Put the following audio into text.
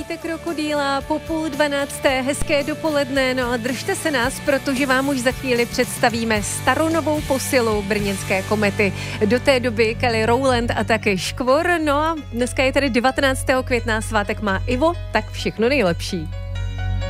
Zdravíme Krokodýla po 11:30, hezké dopoledne, no a držte se nás, protože vám už za chvíli představíme staronovou posilu brněnské Komety. Do té doby Kelly Rowland a taky Škvor, no a dneska je tady 19. května, svátek má Ivo, tak všechno nejlepší.